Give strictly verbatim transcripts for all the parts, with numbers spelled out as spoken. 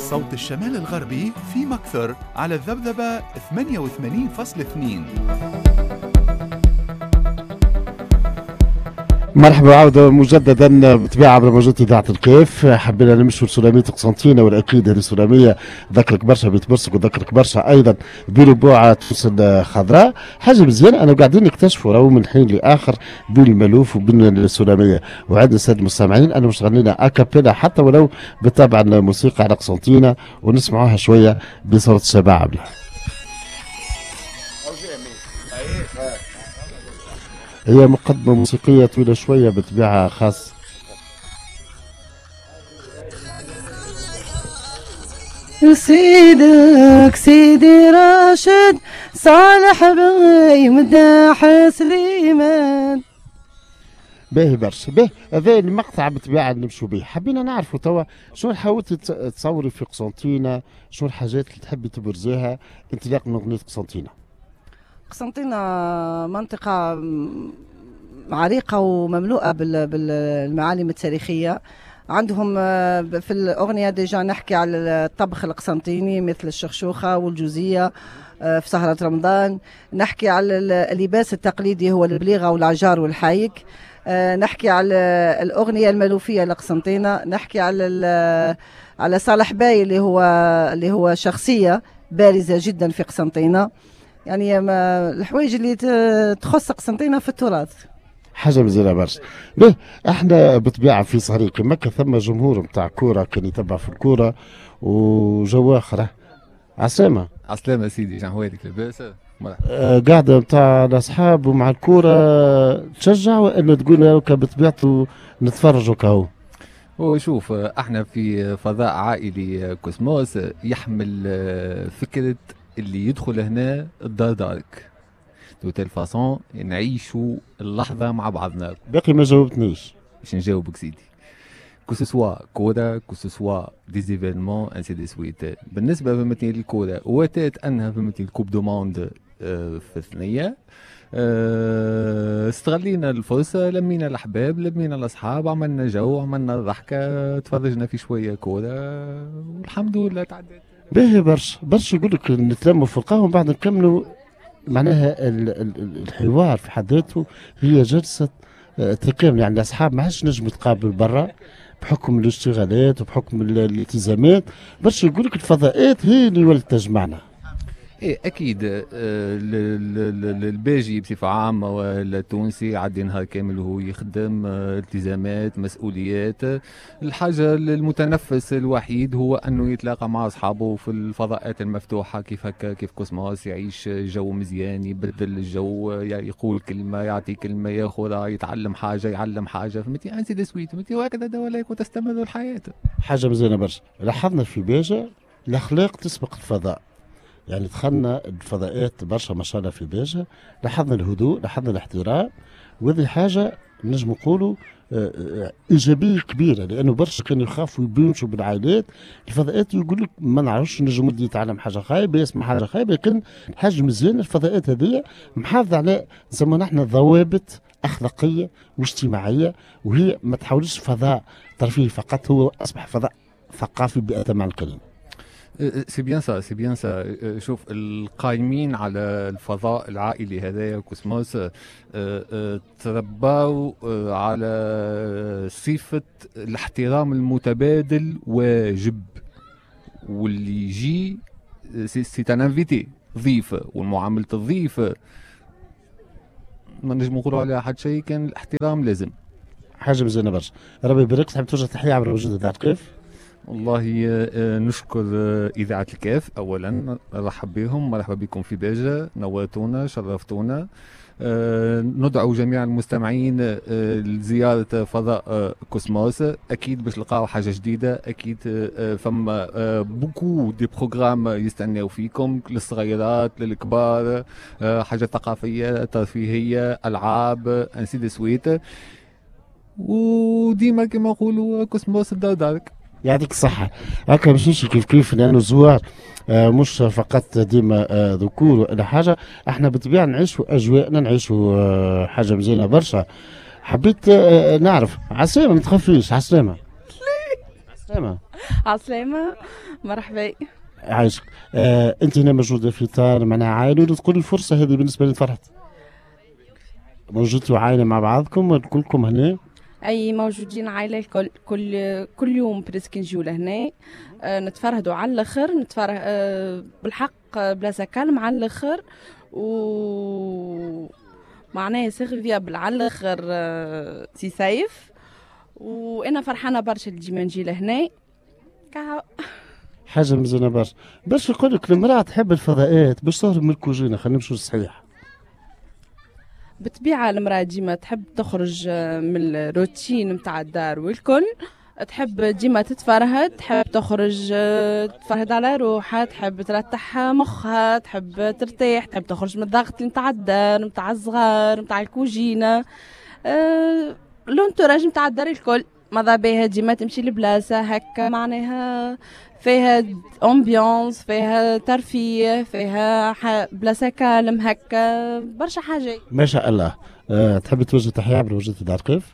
صوت الشمال الغربي في مكثر على الذبذبة ثمانية وثمانين فاصلة اثنين. مرحبا وعودة مجددا بطبيعة عبر موجات إذاعة الكيف. حبينا نمشوا لسلامية قسنطينة، والأكيد هذه سلامية ذكرك برشا بيت برسك وذكرك برشا أيضا بربوعة تونس الخضراء. حاجة مزيانة أنا قاعدين نكتشفوا راهو من حين لآخر بين الملوف وبين السلامية. وعندنا السادة المستمعين أنا مش غنينا أكابيلا حتى ولو بالطبع الموسيقى على قسنطينة ونسمعوها شوية بصوت الشباب. هي مقدمة موسيقية طويلة شوية بطبيعة خاصة. سيدك سيدي راشد صالح بغي مداح سليمان. باهي برشا باهي. هذا المقطع بطبيعة نمشوا به. حبينا نعرفوا توا شنو حاولتي تصوري في قسنطينة، شنو الحاجات اللي تحبي تبرزيها انطلاقا من أغنية قسنطينة؟ قسنطينة منطقة عريقة ومملوءة بالمعالم التاريخية. عندهم في الأغنية ديجا نحكي على الطبخ القسنطيني مثل الشخشوخة والجوزية في سهرة رمضان. نحكي على اللباس التقليدي هو البليغة والعجار والحايك. نحكي على الأغنية الملوفية لقسنطينة. نحكي على على صالح باي اللي هو اللي هو شخصية بارزة جدا في قسنطينة. يعني الحوايج اللي تخص قسنطينة في التراث. حاجه مزيانه برشا. ليه احنا بطبيعه في صهريق مكه ثم جمهور نتاع كوره كان يتبع في الكوره وجو اخر. عسلامه. عسلامه سيدي، شنو احوالك؟ لاباس؟ آه قاعده نتاع الاصحاب ومع الكوره تشجع ولا تقول هكا بطبيعته نتفرجوا كهو؟ هو شوف احنا في فضاء عائلي كوسموس يحمل فكره اللي يدخل هنا الدار دارك دو تيل فاسون نعيشوا اللحظه مع بعضنا. باقي ما جاوبتنيش. باش نجاوبك سيدي. كو سوا كوره كو سوا دي زيفينمون انسي دي سويت. بالنسبه فهمتني للكوره واتات انها فهمتني الكوب دو موند في الثنيه. استغلينا الفرصه، لمينا الاحباب لمينا الاصحاب، عملنا جو، عملنا ضحكه، تفرجنا في شويه كوره والحمد لله تعدت. باهي برشا برشا. يقول لك نتلموا في القهوه ومن بعد نكملوا. معناها الحوار في حد ذاته هي جلسه تكامل، يعني الاصحاب ما عادش نجم يتقابلوا برا بحكم الاشتغالات وبحكم الالتزامات. برشا يقول لك الفضاءات هي اللي ولات تجمعنا. ايه اكيد. آه الباجي بصفه عامه والتونسي عدي نهار كامل وهو يخدم، آه التزامات، مسؤوليات. الحاجه المتنفس الوحيد هو انه يتلاقى مع اصحابه في الفضاءات المفتوحه كيف هكا كيف كوسموس، يعيش جو مزيان، يبدل الجو، يقول كلمه، يعطي كلمه، ياخذها، يتعلم حاجه، يعلم حاجه، فهمتي؟ انسي دي سويت، فهمتي؟ وهكذا ولا يكون تستمر الحياه. حاجه مزيانه برشا. لاحظنا في باجه الاخلاق تسبق الفضاء. يعني دخلنا الفضاءات برشا ما شاء الله في باجة، لاحظنا الهدوء، لاحظنا الاحترام، وهذه حاجة نجم نقولوا إيجابية كبيرة، لأنه برشا كانوا يخافوا يمشوا بالعائلات الفضاءات، يقول لك ما نعرفش نجم ودي يتعلم حاجة خايبة، يسمع حاجة خايبة، لكن حاجة مزيانة الفضاءات هذه محافظة على زعما نحن ضوابط أخلاقية واجتماعية، وهي ما تحولش فضاء ترفيهي فقط، هو أصبح فضاء ثقافي بأتم الكلمة. سي بيان سا سي بيان سا. شوف القائمين على الفضاء العائلي هذايا كوسموس تربوا على صفة الاحترام المتبادل واجب، واللي يجي سي ان انفيتي ضيف، والمعاملة الضيف ما نجم نقولوا عليها حد شيء، كان الاحترام لازم. حاجة مزيانة برشا. ربي يبارك. تحب توجه تحية عبر وجود إذاعة كيف؟ والله نشكر إذاعة الكاف أولا، نرحب بهم، مرحبا بكم في باجة، نورتونا شرفتونا. ندعو جميع المستمعين لزيارة فضاء كوسموس. أكيد باش نلقاو حاجة جديدة، أكيد فما بوكو دي بروغرام يستناو فيكم، للصغيرات للكبار، حاجة ثقافية ترفيهية، ألعاب، أنسي دي سويت. وديما كما نقولوا كوسموس الدار دارك. يعطيك الصحة. هكا باش نمشي كيف كيف لأنه الزوار آه مش فقط ديما آه ذكور ولا حاجة، احنا بالطبيعة نعيشوا أجواءنا، نعيشوا آه حاجة مزيانة برشا. حبيت آه نعرف. عسلامة ما تخافيش. عسلامة. سلامة. عسلامة، مرحبا. عايشك. آه، انت هنا موجودة في اطار معناها عائلي، وتقول الفرصة هذه بالنسبة لي فرحت. موجودين عائلة مع بعضكم كلكم هنا؟ اي موجودين عائلة الكل، كل كل يوم بريسك نجيو لهنا. آه نتفرهدوا على الاخر، نتفره آه بالحق بلاصة كالم على الاخر، و معناها سيرفيابل على الاخر. آه سي سيف، وانا فرحانة برشا اللي ديما نجي لهنا. كهو حاجة مزيانة برشا. باش يقول لك المرأة تحب الفضاءات باش تهرب من الكوجينة، خلينا نمشوا صحيح. بالطبيعة المرأة ديما تحب تخرج من الروتين متاع الدار والكل، تحب ديما تتفرهد، تحب تخرج تفرهد على روحها، تحب ترتاح مخها، تحب ترتاح، تحب تخرج من الضغط متاع الدار متاع الصغار متاع الكوجينة. أه لونتوراج متاع الدار الكل ماذا بها ديما تمشي لبلاصة هكا معناها فيها امبيونس، فيها ترفيه، فيها بلاصة كالم هكا برشا حاجات. ما شاء الله. أه تحب توجه تحية عبر وجهة دار كيف؟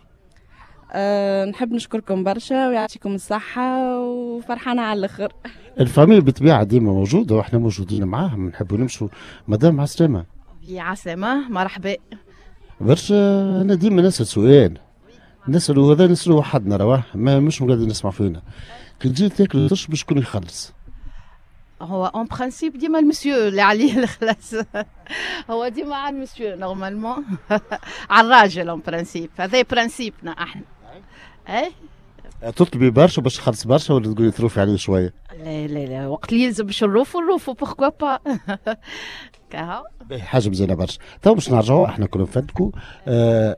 أه نحب نشكركم برشا ويعطيكم الصحة وفرحانة على الآخر. الفاميل بالطبيعة ديما موجودة واحنا موجودين معاهم، نحبوا نمشوا. مدام عسلامة. عسلامة، مرحبا. برشا أنا ديما نسأل سؤال، نسألوا هذا نسألوا وحدنا رواه ما مش قاعدين نسمع فينا. كي تجي تاكل وتشرب شكون يخلص؟ هو اون برانسيب ديما المسيو اللي عليه الخلاص. هو ديما على المسيو نورمالمون. على الراجل اون برانسيب، هذا برانسيبنا احنا. اي تطلبي برشا باش تخلص برشا ولا تقولي تروفي عليه شويه؟ لا لا لا، وقت اللي يلزم باش نروفو نروفو، بوركوا با. كهو حاجه مزيانه برشا. تو باش نرجعوا احنا كنا نفدكوا. آه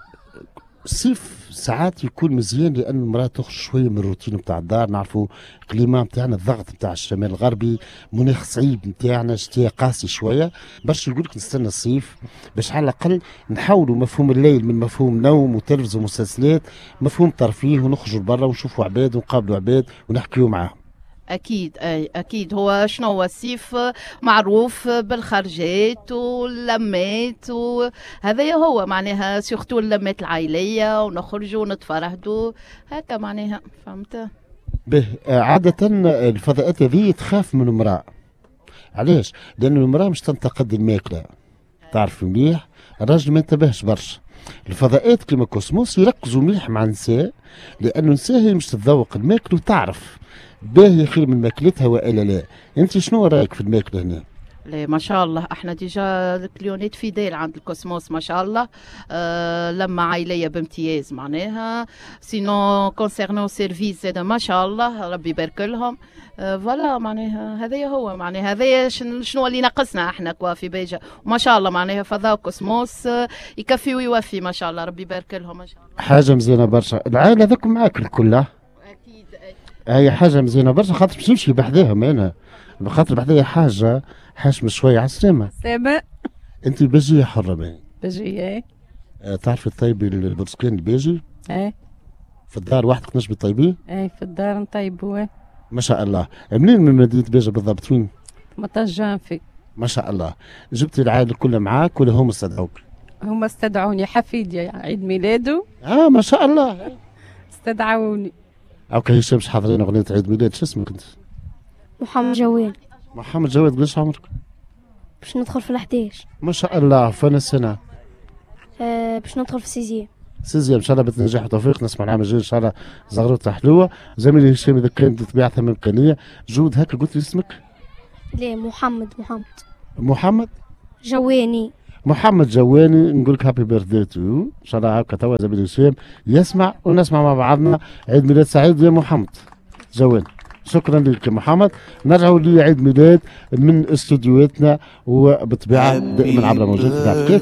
الصيف ساعات يكون مزيان لان المراه تخرج شويه من الروتين نتاع الدار. نعرفوا الكليما نتاعنا الضغط نتاع الشمال الغربي، مناخ صعيب نتاعنا، شتاء قاسي شويه. باش نقول لك نستنى الصيف باش على الاقل نحاولوا مفهوم الليل من مفهوم نوم وتلفز ومسلسلات، مفهوم ترفيه، ونخرجوا لبرا ونشوفوا عباد ونقابلوا عباد ونحكيوا معاهم. اكيد اي اكيد. هو شنو هو الصيف معروف بالخرجات واللمات، وهذا هو معناها سورتو اللمات العائليه، ونخرجوا ونتفرهدوا هكا معناها، فهمت؟ به عاده الفضاءات هذه تخاف من المراه. علاش؟ لأن المراه مش تنتقد الماكله، تعرف مليح. الراجل ما ينتبهش برشا. الفضاءات كيما كوسموس يركزوا مليح مع النساء، لأنه النساء هي مش تتذوق الماكل وتعرف باهي خير من ماكلتها والا لا. انت شنو رايك في الماكله هنا؟ لا ما شاء الله، احنا ديجا الكليونات فيديل عند الكوسموس ما شاء الله. آه لما عائليه بامتياز معناها. سينو كونسيرنو سيرفيس زاد ما شاء الله ربي يبارك لهم. آه فوالا معناها هذايا هو معناها هذايا شنو اللي ناقصنا احنا كوا في بيجا. ما شاء الله معناها فضاء كوسموس آه يكفي ويوفي ما شاء الله ربي يبارك لهم ما شاء الله. حاجه مزيانه برشا. العائله ذاكم معاك الكل؟ هي حاجه مزيانه برشا، خاطر باش نمشي بحذاهم انا، خاطر بحذايا حاجه حاشمه شويه. عالسلامه. سلامة. انت باجيه حره باين؟ باجية ايه. أه تعرفي تطيبي البرتقال الباجي؟ ايه. في الدار وحدك نجمي تطيبيه؟ ايه في الدار نطيبوه. ما شاء الله. منين من مدينه باجه بالضبط؟ وين؟ ثمانية عشر جانفي. ما شاء الله. جبتي العائله كلها معاك ولا هم استدعوك؟ هم استدعوني، حفيدي عيد ميلاده. اه ما شاء الله. استدعوني. اوكي هشام حاضرين اغنيه عيد ميلاد. شو اسمك انت؟ محمد جواد. محمد جواد. قداش عمرك؟ باش ندخل في الحداش. ما شاء الله. فين السنه؟ أه باش ندخل في سيزيام. سيزيام ان شاء الله بالنجاح والتوفيق. نسمع العام الجاي ان شاء الله زغروطه حلوه. زميلي هشام اذا كانت تبيع ثمن امكانيه جود هكا. قلت لي اسمك؟ لا محمد. محمد محمد جواني. محمد جواني. نقول لك هابي بيرثدي تو يو ان شاء الله. هكا توا زميلي هشام يسمع ونسمع مع بعضنا. عيد ميلاد سعيد يا محمد جواني. شكرا لك يا محمد. نرجعوا لعيد ميلاد من استوديوهاتنا وبالطبيعه دائما عبر موجات